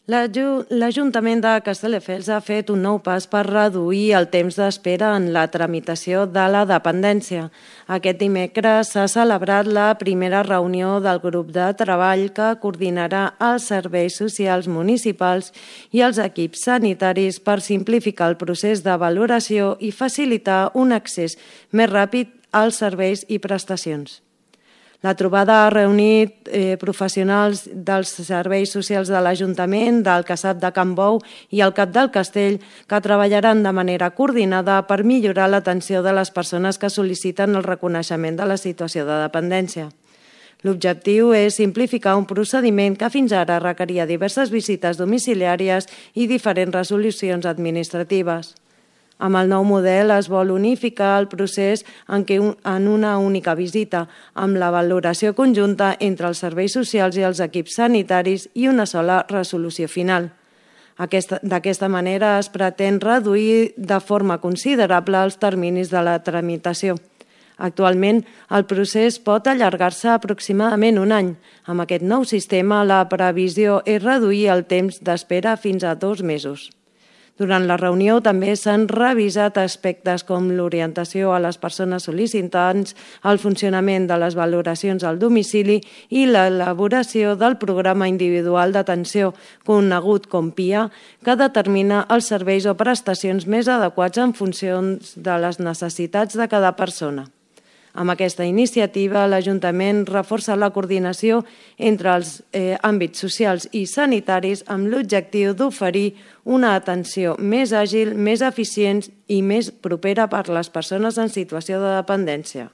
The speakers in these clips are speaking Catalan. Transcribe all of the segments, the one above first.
L'Ajuntament de Castelldefels ha fet un nou pas per reduir el temps d'espera en la tramitació de la dependència. Aquest dimecres s'ha celebrat la primera reunió del grup de treball que coordinarà els serveis socials municipals i els equips sanitaris per simplificar el procés de valoració i facilitar un accés més ràpid als serveis i prestacions. La trobada ha reunit professionals dels serveis socials de l'Ajuntament, del CASAP de Can Bou i el CAP del Castell, que treballaran de manera coordinada per millorar l'atenció de les persones que sol·liciten el reconeixement de la situació de dependència. L'objectiu és simplificar un procediment que fins ara requeria diverses visites domiciliàries i diferents resolucions administratives. Amb el nou model es vol unificar el procés en una única visita, amb la valoració conjunta entre els serveis socials i els equips sanitaris i una sola resolució final. D'aquesta manera es pretén reduir de forma considerable els terminis de la tramitació. Actualment, el procés pot allargar-se aproximadament un any. Amb aquest nou sistema, la previsió és reduir el temps d'espera fins a 2 mesos. Durant la reunió també s'han revisat aspectes com l'orientació a les persones sol·licitants, el funcionament de les valoracions al domicili i l'elaboració del programa individual d'atenció, conegut com PIA, que determina els serveis o prestacions més adequats en funció de les necessitats de cada persona. Amb aquesta iniciativa, l'Ajuntament reforça la coordinació entre els àmbits socials i sanitaris amb l'objectiu d'oferir una atenció més àgil, més eficient i més propera per a les persones en situació de dependència.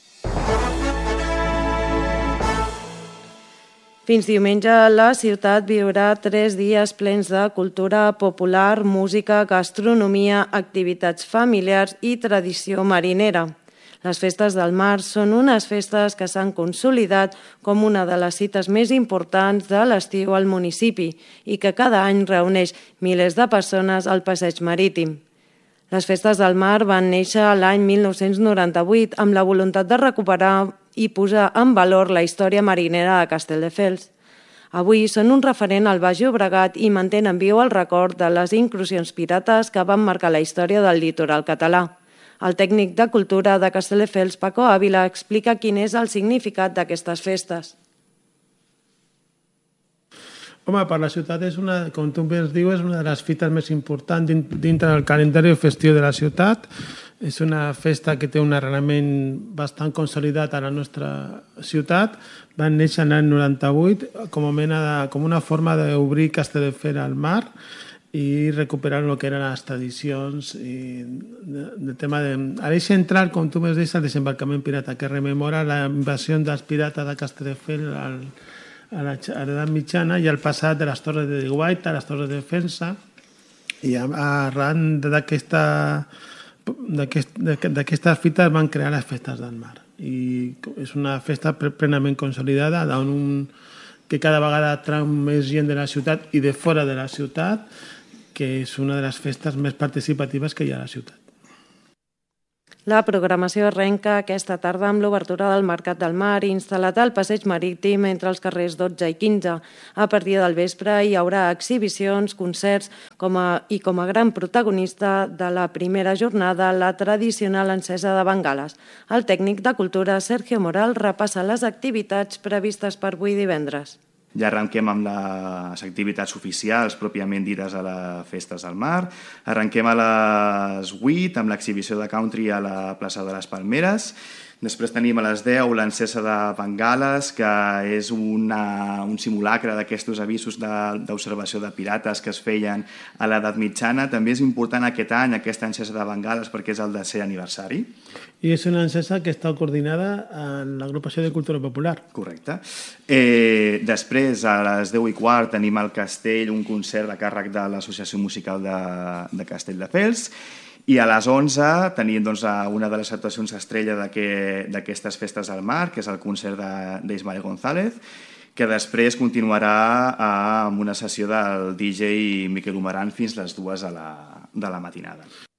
Fins diumenge, la ciutat viurà 3 dies plens de cultura popular, música, gastronomia, activitats familiars i tradició marinera. Les festes del mar són unes festes que s'han consolidat com una de les cites més importants de l'estiu al municipi i que cada any reuneix milers de persones al passeig marítim. Les festes del mar van néixer l'any 1998 amb la voluntat de recuperar i posar en valor la història marinera de Castelldefels. Avui són un referent al Baix Llobregat i mantenen viu el record de les incursions pirates que van marcar la història del litoral català. El tècnic de cultura de Castelldefels, Paco Ávila, explica quin és el significat d'aquestes festes. Home, per la ciutat és com tu bé dius, és una de les fites més importants dintre del calendari festiu de la ciutat. És una festa que té un arrelament bastant consolidat a la nostra ciutat. Van néixer l'any 98 com una forma d'obrir Castelldefels al mar i recuperar el que eren les tradicions i el tema de... A l'eix central, com tu m'has dit, el desembarcament pirata, que rememora la invasió dels pirates de Castelldefels a l'edat mitjana i el passat de les torres de Guaita, les torres de defensa, i arran d'aquestes fites van crear les festes del mar. I és una festa plenament consolidada, que cada vegada trau més gent de la ciutat i de fora de la ciutat, que és una de les festes més participatives que hi ha a la ciutat. La programació arrenca aquesta tarda amb l'obertura del Mercat del Mar instal·lat al passeig marítim entre els carrers 12 i 15. A partir del vespre hi haurà exhibicions, concerts i com a gran protagonista de la primera jornada la tradicional encesa de bengales. El tècnic de cultura, Sergio Moral, repassa les activitats previstes per avui divendres. Ja arrenquem amb les activitats oficials pròpiament dites a les festes del mar. Arrenquem a les 8 amb l'exhibició de country a la plaça de les Palmeres. Després tenim a les 10 l'encesa de bengales, que és un simulacre d'aquests avisos d'observació de pirates que es feien a l'edat mitjana. També és important aquest any aquesta encesa de bengales perquè és el 10è aniversari. I és una encesa que està coordinada en l'agrupació de cultura popular. Correcte. Després, a les 10:15, tenim al Castell un concert a càrrec de l'Associació Musical de Castelldefels. I a les 11 tenim una de les actuacions estrella d'aquestes festes al mar, que és el concert d'Ismael González, que després continuarà amb una sessió del DJ Miquel Humeran fins les 2 de la matinada.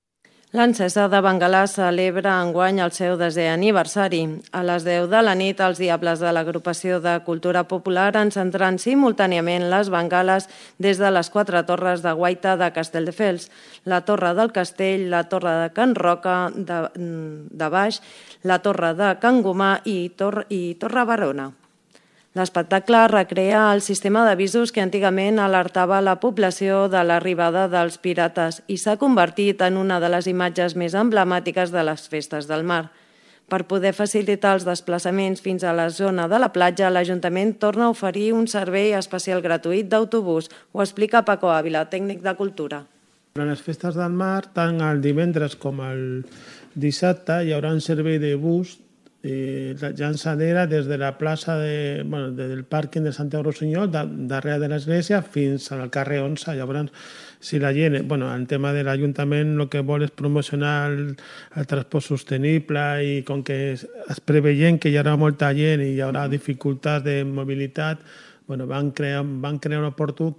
L'encesa de Bengalà celebra enguany el seu 10è aniversari. A les 10 de la nit, els diables de l'Agrupació de Cultura Popular encendran simultàniament les bengales des de les 4 torres de guaita de Castelldefels, la Torre del Castell, la Torre de Can Roca de Baix, la Torre de Can Gomà i Torre Barona. L'espectacle recrea el sistema d'avisos que antigament alertava la població de l'arribada dels pirates i s'ha convertit en una de les imatges més emblemàtiques de les festes del mar. Per poder facilitar els desplaçaments fins a la zona de la platja, l'Ajuntament torna a oferir un servei especial gratuït d'autobús. Ho explica Paco Ávila, tècnic de Cultura. Durant les festes del mar, tant el divendres com el dissabte, hi haurà un servei de bus llançadera des de la plaça del pàrquing de Santiago Rossinyol, darrere de l'església, fins al carrer 11. Llavors, si la gent, el tema de l'Ajuntament el que vol és promocionar el transport sostenible i com que es preveient que hi haurà molta gent i hi haurà dificultats de mobilitat, van crear un oportú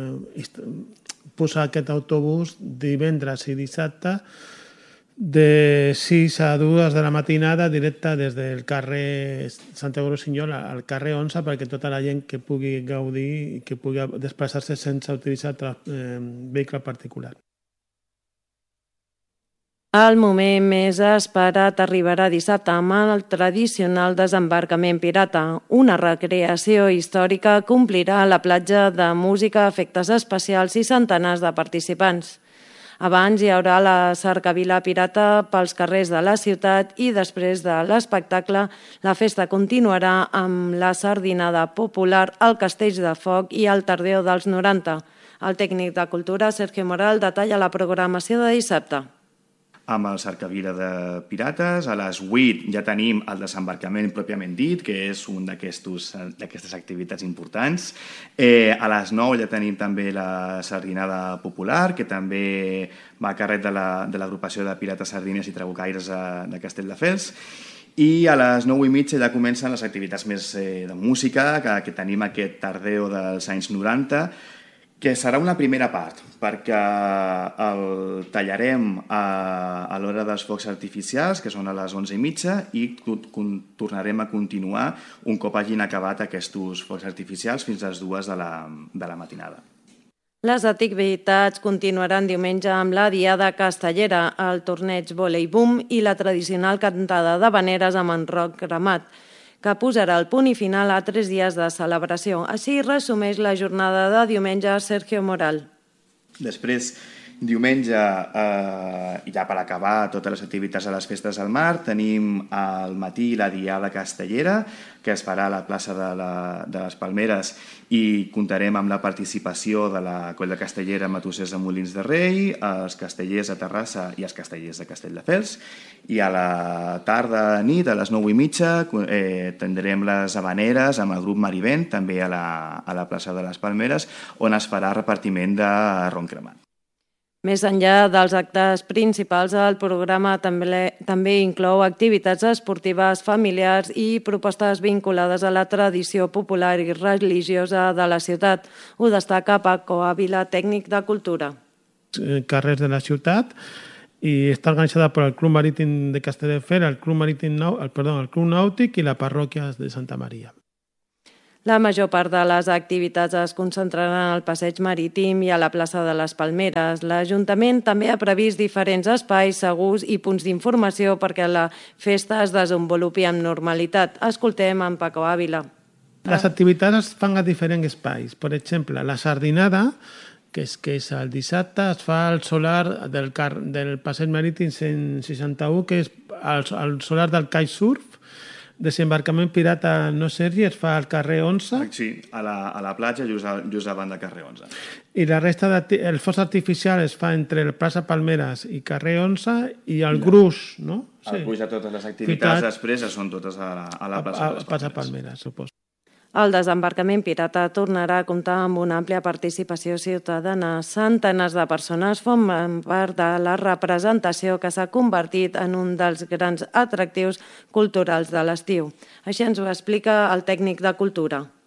posar aquest autobús divendres i dissabte de 6 a 2 de la matinada directe des del carrer Santiago Rossinyol al carrer 11 perquè tota la gent que pugui gaudir i que pugui desplaçar-se sense utilitzar vehicle particular. El moment més esperat arribarà dissabte amb el tradicional desembarcament pirata. Una recreació històrica que omplirà la platja de música, efectes especials i centenars de participants. Abans hi haurà la cercavila pirata pels carrers de la ciutat i després de l'espectacle la festa continuarà amb la sardinada popular, el Castells de Foc i el Tardeo dels 90. El tècnic de Cultura, Sergio Moral, detalla la programació de dissabte. Amb el cercavila de pirates, a les 8 ja tenim el desembarcament pròpiament dit, que és un d'aquestes activitats importants. A les 9 ja tenim també la sardinada popular, que també va a càrrec de l'agrupació de pirates sardines i trabucaires de Castelldefels. I a les 9:30 ja comencen les activitats més de música, que tenim aquest tardeo dels anys 90, que serà una primera part, perquè el tallarem a l'hora dels focs artificials, que són a les 11:30, i tornarem a continuar un cop hagin acabat aquests focs artificials fins a les 2 de la matinada. Les activitats continuaran diumenge amb la Diada Castellera, el torneig Voleibum i la tradicional cantada d'havaneres amb en Roc Cremat, que posarà el punt i final a 3 dies de celebració. Així resumeix la jornada de diumenge Sergio Moral. Després, diumenge, ja per acabar totes les activitats a les festes al mar, tenim al matí la Diada Castellera, que es farà a la plaça de les Palmeres, i comptarem amb la participació de la Colla Castellera Matossers de Molins de Rei, els castellers de Terrassa i els castellers de Castelldefels. I a la tarda nit, a les 9:30, tindrem les havaneres amb el grup Marivent, també a la plaça de les Palmeres, on es farà repartiment de ron cremat. Més enllà dels actes principals, el programa també inclou activitats esportives, familiars i propostes vinculades a la tradició popular i religiosa de la ciutat. Ho destaca Paco Ávila, tècnic de Cultura. Carrers de la ciutat i està organitzada per el Club Marítim de Castelldefels, el Club Nàutic i la parròquia de Santa Maria. La major part de les activitats es concentraran al passeig marítim i a la plaça de les Palmeres. L'Ajuntament també ha previst diferents espais segurs i punts d'informació perquè la festa es desenvolupi amb normalitat. Escoltem en Paco Ávila. Les activitats es fan a diferents espais. Per exemple, la sardinada, que és el dissabte, es fa al solar del passeig marítim 161, que és el solar del Cai Surf. Desembarcament pirata no Sergi es fa al carrer 11. Sí, a la platja, just davant del carrer 11. I la resta el foc artificial es fa entre el plaça Palmeres i carrer 11 i el gruix, no? El gruix de totes les activitats després són totes a la plaça Palmeres, suposo. El desembarcament pirata tornarà a comptar amb una àmplia participació ciutadana. Centenars de persones formen part de la representació que s'ha convertit en un dels grans atractius culturals de l'estiu. Així ens ho explica el tècnic de Cultura.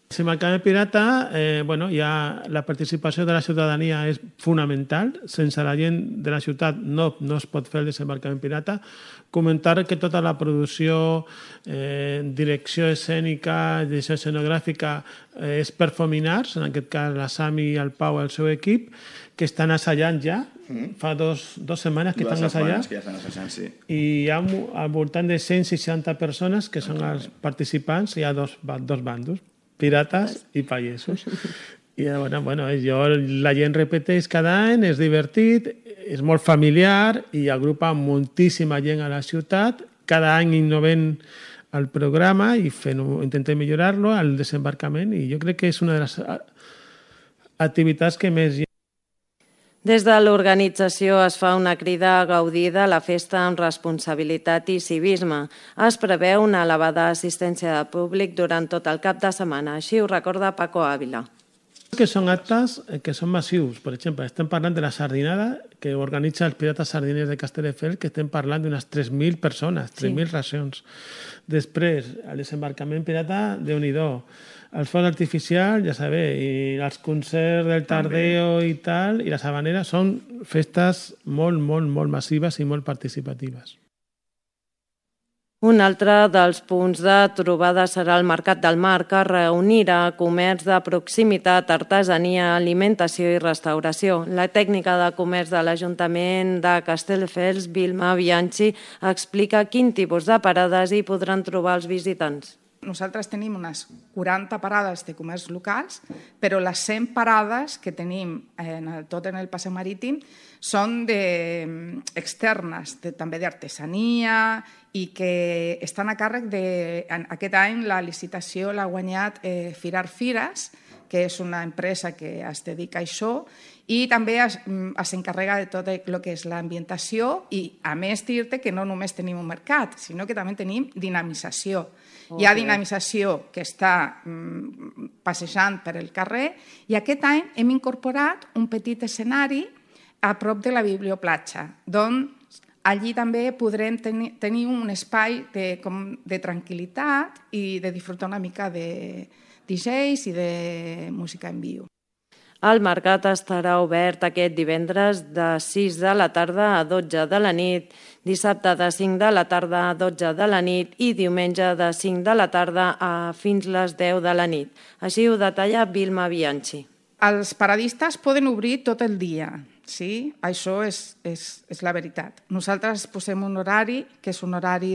Desembarcament pirata, ja la participació de la ciutadania és fonamental. Sense la gent de la ciutat no es pot fer el desembarcament pirata. Comentar que tota la producció, direcció escènica, direcció escenogràfica és per Fominars, en aquest cas la Sami, el Pau i el seu equip, que estan assajant ja. Fa dues setmanes que estan assajant. Que ja estan assajant, sí. I hi ha al voltant de 160 persones que són els participants. Hi ha dos bandos, pirates i pagesos. I la gent repeteix cada any, és divertit, és molt familiar i agrupa moltíssima gent a la ciutat. Cada any innovem el programa i intentem millorar-lo, el desembarcament, i jo crec que és una de les activitats que més... Des de l'organització es fa una crida a gaudir de la festa amb responsabilitat i civisme. Es preveu una elevada assistència de públic durant tot el cap de setmana, així ho recorda Paco Ávila. Que són actes que són massius. Per exemple, estem parlant de la sardinada que organitza els Pirates Sardiners de Castelldefels, que estem parlant d'unes 3.000 persones, 3.000 racions. Després, el desembarcament pirata, Déu-n'hi-do. El foc artificial, ja sabeu, i els concerts del Tardeo i tal, i la Sabanera, són festes molt, molt, molt massives i molt participatives. Un altre dels punts de trobada serà el Mercat del Mar, que reunirà comerç de proximitat, artesania, alimentació i restauració. La tècnica de comerç de l'Ajuntament de Castelldefels, Vilma Bianchi, explica quin tipus de parades hi podran trobar els visitants. Nosaltres tenim unes 40 parades de comerç locals, però les 100 parades que tenim tot en el passeig marítim són externes, també d'artesania, i que estan a càrrec de... Aquest any la licitació l'ha guanyat Firar Fires, que és una empresa que es dedica a això, i també s'encarrega de tot el que és l'ambientació i, a més, dir-te que no només tenim un mercat, sinó que també tenim dinamització. Hi ha dinamització que està passejant per el carrer i aquest any hem incorporat un petit escenari a prop de la biblioplatja, on allí també podrem tenir un espai de tranquil·litat i de disfrutar una mica de DJs i de música en viu. El mercat estarà obert aquest divendres de 6 de la tarda a 12 de la nit, dissabte de 5 de la tarda a 12 de la nit i diumenge de 5 de la tarda a fins les 10 de la nit. Així ho detalla Vilma Bianchi. Els paradistes poden obrir tot el dia, sí? Això és la veritat. Nosaltres posem un horari, que és un horari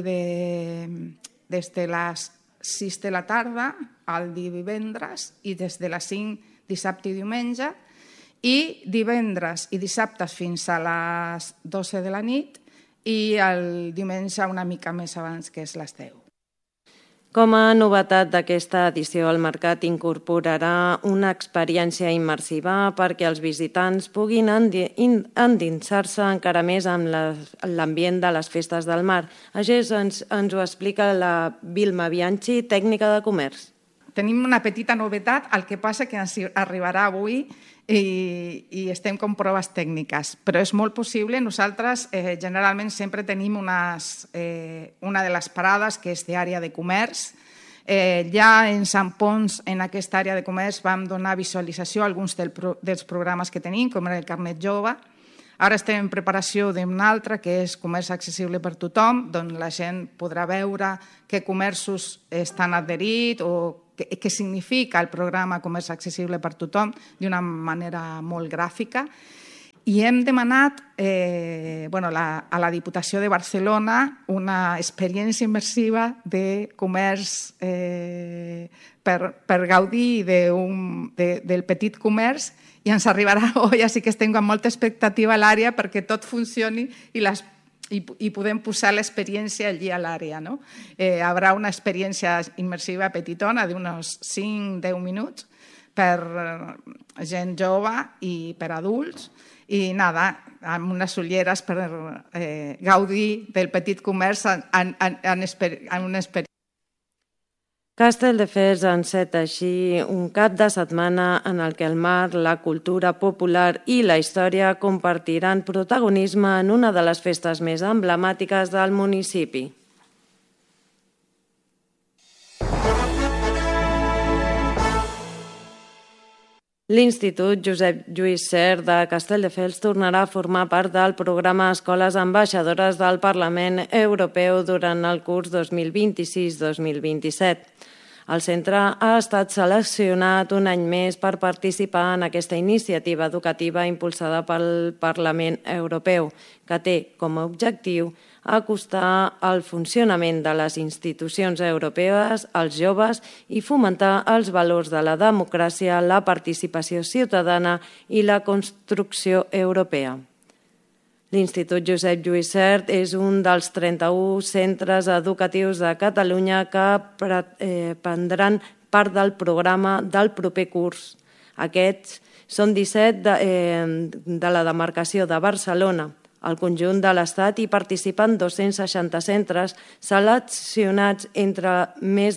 des de les 6 de la tarda al divendres i des de les 5 dissabte i diumenge, i divendres i dissabtes fins a les 12 de la nit i el diumenge una mica més abans, que és les 10. Com a novetat d'aquesta edició, el mercat incorporarà una experiència immersiva perquè els visitants puguin endinsar-se encara més amb l'ambient de les festes del mar. Això ens ho explica la Vilma Bianchi, tècnica de comerç. Tenim una petita novetat, el que passa que ens arribarà avui i estem com proves tècniques, però és molt possible. Nosaltres generalment sempre tenim una de les parades que és d'àrea de comerç. Ja en Sant Pons, en aquesta àrea de comerç, vam donar visualització a alguns dels programes que tenim, com era el Carnet Jove. Ara estem en preparació d'un altre, que és comerç accessible per tothom, on la gent podrà veure què comerços estan adherits o què significa el programa Comerç Accessible per Tothom d'una manera molt gràfica. I hem demanat a la Diputació de Barcelona una experiència immersiva de comerç per gaudir del petit comerç, i ens arribarà avui, així que estem amb molta expectativa a l'àrea perquè tot funcioni i podem posar l'experiència allí a l'àrea. Haurà una experiència immersiva petitona d'uns 5-10 minuts per gent jove i per adults, i amb unes ulleres per gaudir del petit comerç en una experiència. Castelldefels enceta així un cap de setmana en el que el mar, la cultura popular i la història compartiran protagonisme en una de les festes més emblemàtiques del municipi. L'Institut Josep Lluís Sert de Castelldefels tornarà a formar part del programa Escoles Ambaixadores del Parlament Europeu durant el curs 2026-2027. El centre ha estat seleccionat un any més per participar en aquesta iniciativa educativa impulsada pel Parlament Europeu, que té com a objectiu acostar el funcionament de les institucions europees als joves i fomentar els valors de la democràcia, la participació ciutadana i la construcció europea. L'Institut Josep Lluís Sert és un dels 31 centres educatius de Catalunya que prendran part del programa del proper curs. Aquests són 17 de la demarcació de Barcelona. Al conjunt de l'Estat hi participen 260 centres seleccionats entre més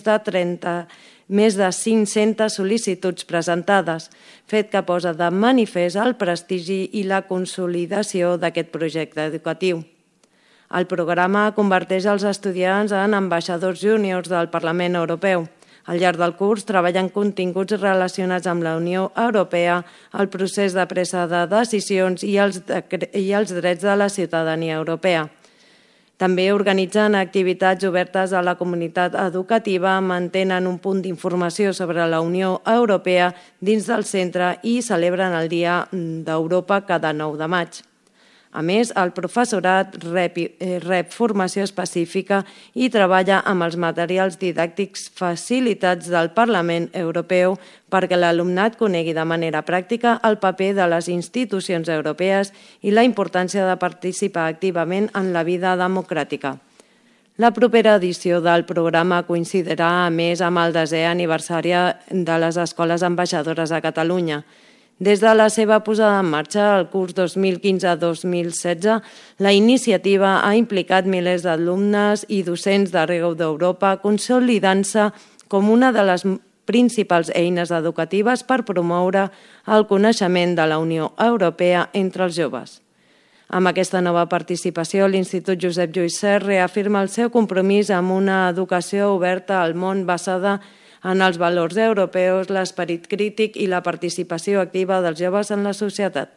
de 500 sol·licituds presentades, fet que posa de manifest el prestigi i la consolidació d'aquest projecte educatiu. El programa converteix els estudiants en ambaixadors júniors del Parlament Europeu. Al llarg del curs treballen continguts relacionats amb la Unió Europea, el procés de presa de decisions i els drets de la ciutadania europea. També organitzen activitats obertes a la comunitat educativa, mantenen un punt d'informació sobre la Unió Europea dins del centre i celebren el Dia d'Europa cada 9 de maig. A més, el professorat rep formació específica i treballa amb els materials didàctics facilitats del Parlament Europeu perquè l'alumnat conegui de manera pràctica el paper de les institucions europees i la importància de participar activament en la vida democràtica. La propera edició del programa coincidirà, a més, amb el 10è aniversari de les Escoles Ambaixadores de Catalunya. Des de la seva posada en marxa, el curs 2015-2016, la iniciativa ha implicat milers d'alumnes i docents d'arreu d'Europa, consolidant-se com una de les principals eines educatives per promoure el coneixement de la Unió Europea entre els joves. Amb aquesta nova participació, l'Institut Josep Lluís Sert reafirma el seu compromís amb una educació oberta al món basada en els valors europeus, l'esperit crític i la participació activa dels joves en la societat.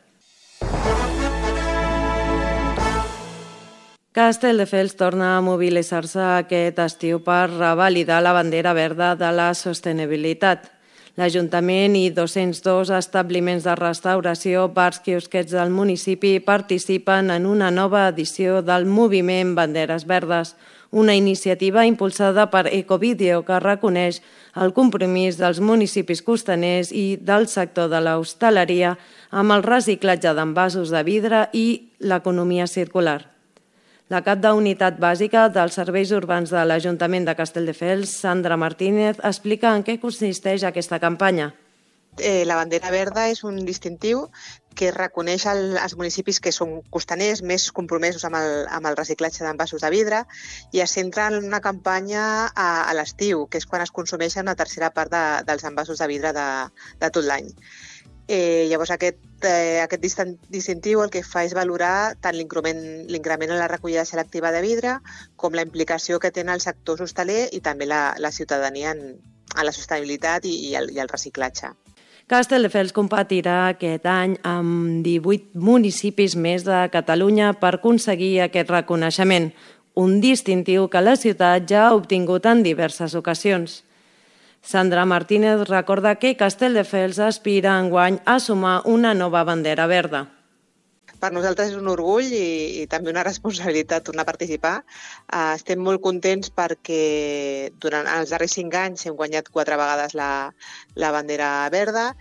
Castelldefels torna a mobilitzar-se aquest estiu per revalidar la bandera verda de la sostenibilitat. L'Ajuntament i 202 establiments de restauració, bars, quiosquets del municipi participen en una nova edició del moviment Banderes Verdes, una iniciativa impulsada per Ecovideo que reconeix el compromís dels municipis costaners i del sector de l'hostaleria amb el reciclatge d'envasos de vidre i l'economia circular. La cap d'unitat bàsica dels serveis urbans de l'Ajuntament de Castelldefels, Sandra Martínez, explica en què consisteix aquesta campanya. La bandera verda és un distintiu que reconeix els municipis que són costaners, més compromesos amb el reciclatge d'envasos de vidre, i es centra en una campanya a l'estiu, que és quan es consumeixen una tercera part dels envasos de vidre de tot l'any. Llavors aquest distintiu el que fa és valorar tant l'increment en la recollida selectiva de vidre com la implicació que té en el sector hostaler i també la ciutadania en la sostenibilitat i el reciclatge. Castelldefels competirà aquest any amb 18 municipis més de Catalunya per aconseguir aquest reconeixement, un distintiu que la ciutat ja ha obtingut en diverses ocasions. Sandra Martínez recorda que Castelldefels aspira enguany a sumar una nova bandera verda. Per nosaltres és un orgull i també una responsabilitat tornar a participar. Estem molt contents perquè durant els darrers 5 anys hem guanyat 4 vegades la bandera verda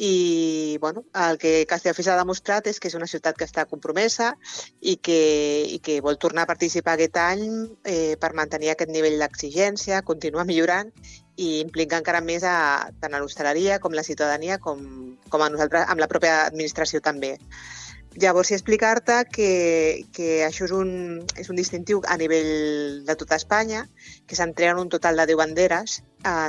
i el que Castelldefels ha demostrat és que és una ciutat que està compromesa i que vol tornar a participar aquest any per mantenir aquest nivell d'exigència, continuar millorant i implicar encara més tant a l'hostaleria com la ciutadania com a nosaltres, amb la pròpia administració també. Llavors, explicar-te que això és un distintiu a nivell de tota Espanya, que s'entreguen un total de 10 banderes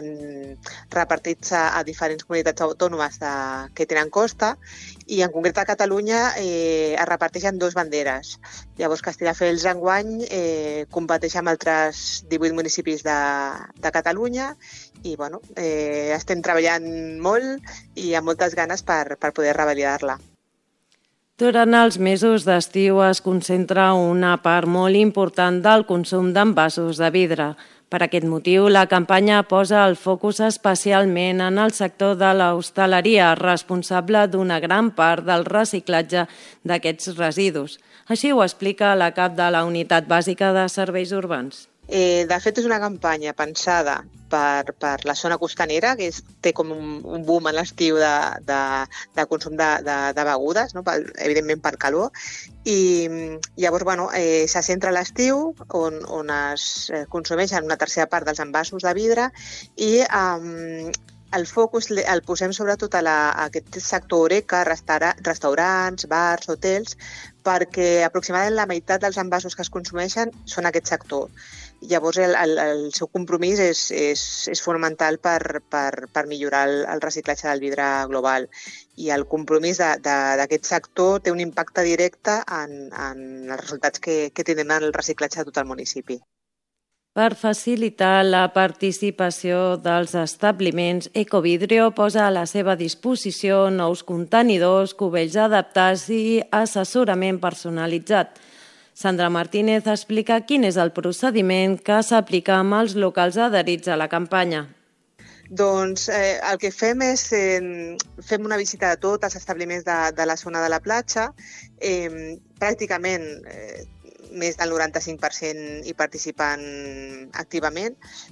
repartits a diferents comunitats autònomes que tenen costa i en concret a Catalunya es reparteixen 2 banderes. Llavors, Castelldefels enguany competeix amb altres 18 municipis de Catalunya i estem treballant molt i amb moltes ganes per poder revalidar-la. Durant els mesos d'estiu es concentra una part molt important del consum d'envasos de vidre. Per aquest motiu, la campanya posa el focus especialment en el sector de l'hostaleria, responsable d'una gran part del reciclatge d'aquests residus. Així ho explica la cap de la Unitat Bàsica de Serveis Urbans. De fet, és una campanya pensada per la zona costanera, que té com un boom a l'estiu de consum de begudes, no? Evidentment per calor, i llavors se centra a l'estiu on es consumeixen una tercera part dels envasos de vidre i el focus el posem sobretot a aquest sector horeca, restaurants, bars, hotels, perquè aproximadament la meitat dels envasos que es consumeixen són aquest sector. Llavors el seu compromís és fonamental per millorar el reciclatge del vidre global i el compromís d'aquest sector té un impacte directe en els resultats que tenen el reciclatge de tot el municipi. Per facilitar la participació dels establiments, Ecovidrio posa a la seva disposició nous contenidors, cubells adaptats i assessorament personalitzat. Sandra Martínez explica quin és el procediment que s'aplica amb els locals adherits a la campanya. Doncs el que fem és fem una visita de tots els establiments de la zona de la platja. Pràcticament més del 95% hi participen activament.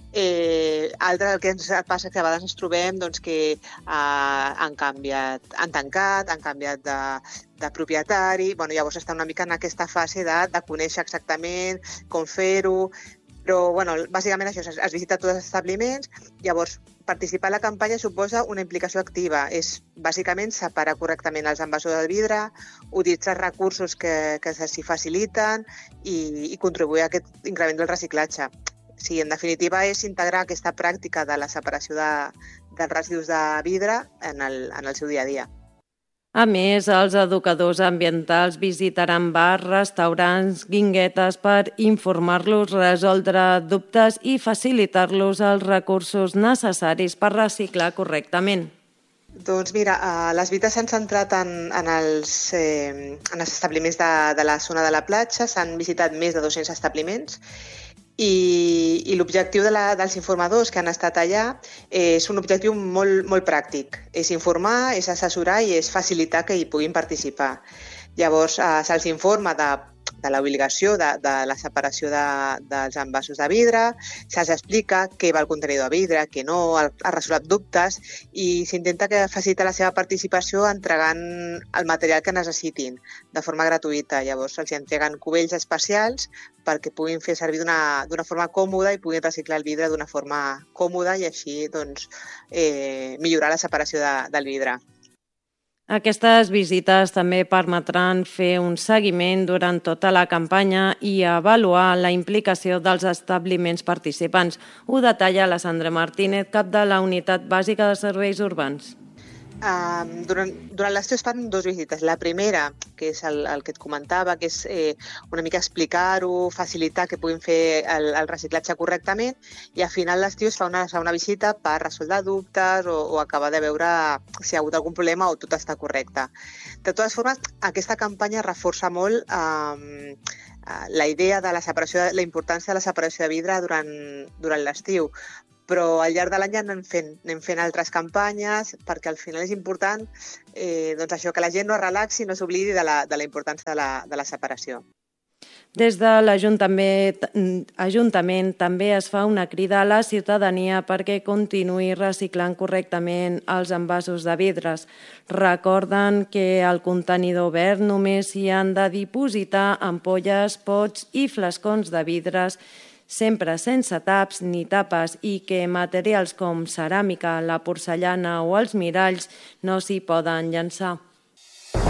El que ens passa que a vegades ens trobem que han tancat, han canviat de propietari. Llavors està una mica en aquesta fase de conèixer exactament com fer-ho. Però, bàsicament això, es visita tots els establiments. Llavors, participar en la campanya suposa una implicació activa. És, bàsicament, separar correctament els envasos de vidre, utilitzar recursos que s'hi faciliten i contribuir a aquest increment del reciclatge. Sí, en definitiva, és integrar aquesta pràctica de la separació dels residus de vidre en el seu dia a dia. A més, els educadors ambientals visitaran bars, restaurants, guinguetes per informar-los, resoldre dubtes i facilitar-los els recursos necessaris per reciclar correctament. Doncs mira, les visites s'han centrat en els establiments de la zona de la platja, s'han visitat més de 200 establiments i l'objectiu dels informadors que han estat allà és un objectiu molt, molt pràctic. És informar, és assessorar i és facilitar que hi puguin participar. Llavors, se'ls informa de l'obligació de la separació dels envasos de vidre, se'ls explica què va el contenidor de vidre, què no, ha resolt dubtes i s'intenta facilitar la seva participació entregant el material que necessitin de forma gratuïta. Llavors, se'ls entreguen cubells especials perquè puguin fer servir d'una forma còmoda i puguin reciclar el vidre d'una forma còmoda i així millorar la separació del vidre. Aquestes visites també permetran fer un seguiment durant tota la campanya i avaluar la implicació dels establiments participants. Ho detalla la Sandra Martínez, cap de la Unitat Bàsica de Serveis Urbans. Durant l'estiu es fan 2 visites. La primera, que és el que et comentava, que és una mica explicar-ho, facilitar que puguin fer el reciclatge correctament, i al final l'estiu es fa una segona visita per resoldre dubtes o acabar de veure si hi ha hagut algun problema o tot està correcte. De totes formes, aquesta campanya reforça molt la idea de la importància de la separació de vidre durant l'estiu. Però al llarg de l'any anem fent altres campanyes perquè al final és important això, que la gent no es relaxi, no s'oblidi de la importància de la separació. Des de l'Ajuntament també es fa una crida a la ciutadania perquè continuï reciclant correctament els envasos de vidres. Recorden que al contenidor verd només s'hi han de dipositar ampolles, pots i flascons de vidres sempre sense taps ni tapes i que materials com ceràmica, la porcellana o els miralls no s'hi poden llançar.